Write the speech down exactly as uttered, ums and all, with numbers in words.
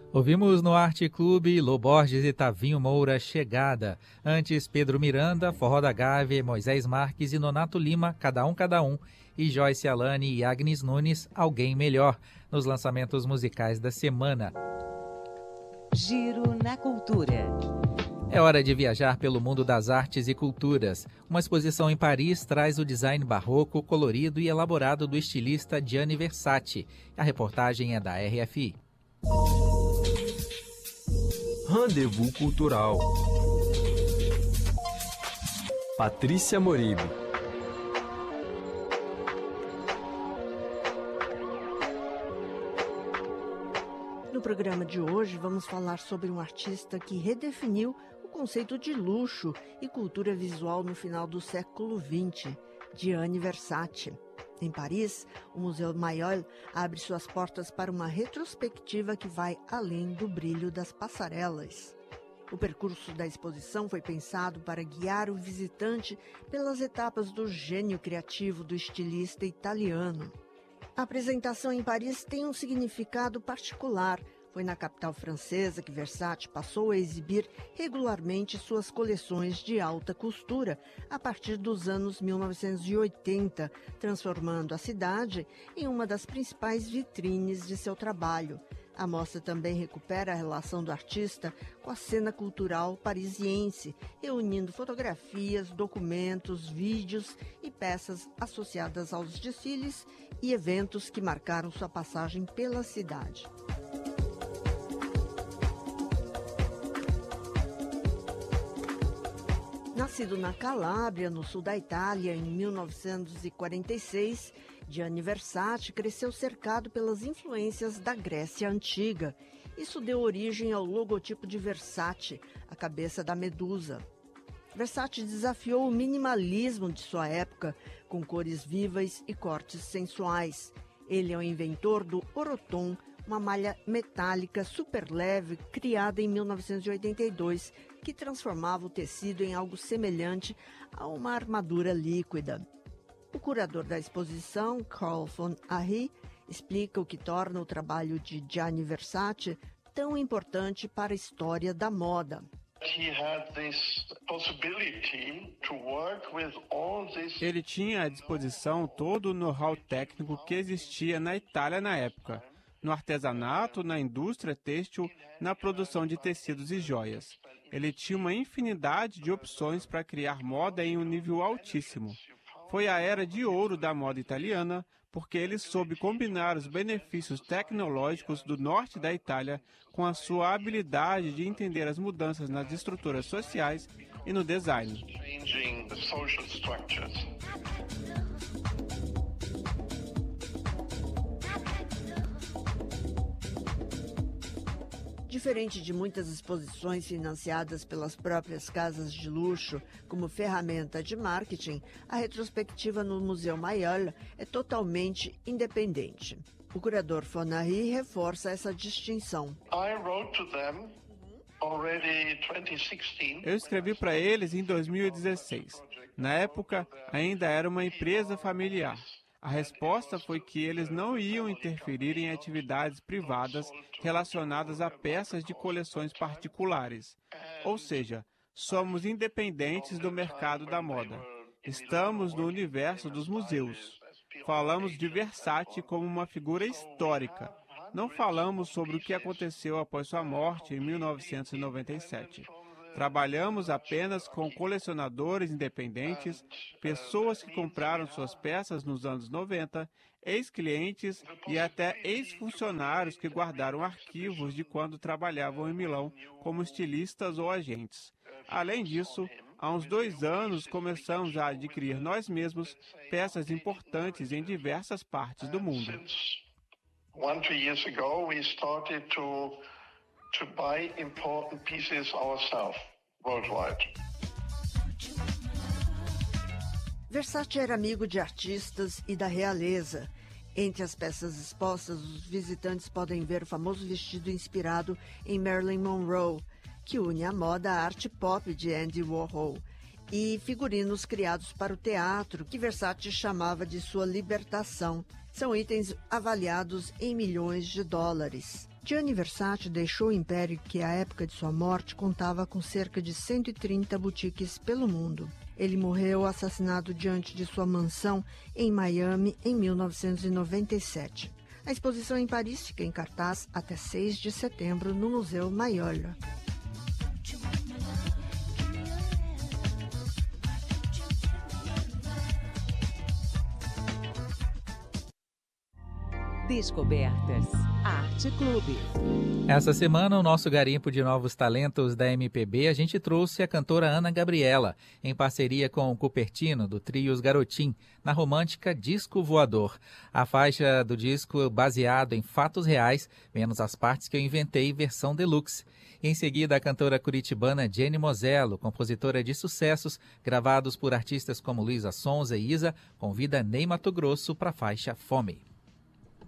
Ouvimos no Arte Clube Lô Borges e Tavinho Moura, Chegada. Antes, Pedro Miranda, Forró da Gávea, Moisés Marques e Nonato Lima, Cada Um, Cada Um. E Joyce Alane e Agnes Nunes, Alguém Melhor, nos lançamentos musicais da semana. Giro na Cultura. É hora de viajar pelo mundo das artes e culturas. Uma exposição em Paris traz o design barroco, colorido e elaborado do estilista Gianni Versace. A reportagem é da R F I. Rendezvous Cultural. Patrícia Moribe. No programa de hoje vamos falar sobre um artista que redefiniu o conceito de luxo e cultura visual no final do século vinte, Gianni Versace. Em Paris, o Museu Mayol abre suas portas para uma retrospectiva que vai além do brilho das passarelas. O percurso da exposição foi pensado para guiar o visitante pelas etapas do gênio criativo do estilista italiano. A apresentação em Paris tem um significado particular. Foi na capital francesa que Versace passou a exibir regularmente suas coleções de alta costura a partir dos anos mil novecentos e oitenta, transformando a cidade em uma das principais vitrines de seu trabalho. A mostra também recupera a relação do artista com a cena cultural parisiense, reunindo fotografias, documentos, vídeos e peças associadas aos desfiles e eventos que marcaram sua passagem pela cidade. Nascido na Calábria, no sul da Itália, em mil novecentos e quarenta e seis, Gianni Versace cresceu cercado pelas influências da Grécia Antiga. Isso deu origem ao logotipo de Versace, a cabeça da medusa. Versace desafiou o minimalismo de sua época, com cores vivas e cortes sensuais. Ele é o inventor do Oroton, uma malha metálica super leve criada em mil novecentos e oitenta e dois, que transformava o tecido em algo semelhante a uma armadura líquida. O curador da exposição, Carl von Arry, explica o que torna o trabalho de Gianni Versace tão importante para a história da moda. Ele tinha à disposição todo o know-how técnico que existia na Itália na época, no artesanato, na indústria têxtil, na produção de tecidos e joias. Ele tinha uma infinidade de opções para criar moda em um nível altíssimo. Foi a era de ouro da moda italiana, porque ele soube combinar os benefícios tecnológicos do norte da Itália com a sua habilidade de entender as mudanças nas estruturas sociais e no design. Diferente de muitas exposições financiadas pelas próprias casas de luxo como ferramenta de marketing, a retrospectiva no Museu Mayol é totalmente independente. O curador von Arry reforça essa distinção. Eu escrevi para eles em dois mil e dezesseis. Na época, ainda era uma empresa familiar. A resposta foi que eles não iam interferir em atividades privadas relacionadas a peças de coleções particulares. Ou seja, somos independentes do mercado da moda. Estamos no universo dos museus. Falamos de Versace como uma figura histórica. Não falamos sobre o que aconteceu após sua morte em mil novecentos e noventa e sete. Trabalhamos apenas com colecionadores independentes, pessoas que compraram suas peças nos anos noventa, ex-clientes e até ex-funcionários que guardaram arquivos de quando trabalhavam em Milão como estilistas ou agentes. Além disso, há uns dois anos começamos a adquirir nós mesmos peças importantes em diversas partes do mundo. One, two years ago, we started to to buy important pieces ourselves worldwide. Versace era amigo de artistas e da realeza. Entre as peças expostas, os visitantes podem ver o famoso vestido inspirado em Marilyn Monroe, que une a moda à arte pop de Andy Warhol, e figurinos criados para o teatro, que Versace chamava de sua libertação. São itens avaliados em milhões de dólares. Gianni Versace deixou o império que, à época de sua morte, contava com cerca de cento e trinta boutiques pelo mundo. Ele morreu assassinado diante de sua mansão em Miami em mil novecentos e noventa e sete. A exposição em Paris fica em cartaz até seis de setembro no Museu Mayol. Descobertas Arte Clube. Essa semana, o nosso garimpo de novos talentos da M P B, a gente trouxe a cantora Ana Gabriela, em parceria com o Cupertino, do trio Os Garotim, na romântica Disco Voador. A faixa do disco baseado em fatos reais, menos as partes que eu inventei, versão deluxe. Em seguida, a cantora curitibana Jenny Mosello, compositora de sucessos, gravados por artistas como Luísa Sonza e Isa, convida Ney Matogrosso para a faixa Fome.